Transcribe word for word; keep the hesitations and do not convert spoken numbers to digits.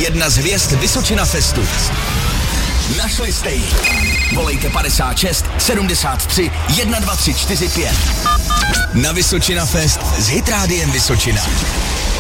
jedna z hvězd Vysočina Festu. Našli jste ji. Volejte padesát šest sedmdesát tři jedna dva tři čtyři pět. Na Vysočina Fest s Hit Rádiem Vysočina.